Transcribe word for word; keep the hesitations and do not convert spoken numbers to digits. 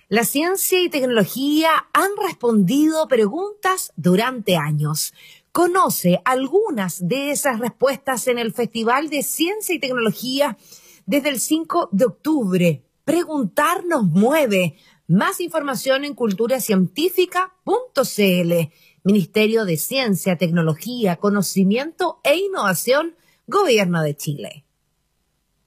La ciencia y tecnología han respondido preguntas durante años. Conoce algunas de esas respuestas en el Festival de Ciencia y Tecnología desde el cinco de octubre. Preguntar nos mueve. Más información en cultura científica punto c l. Ministerio de Ciencia, Tecnología, Conocimiento e Innovación, Gobierno de Chile.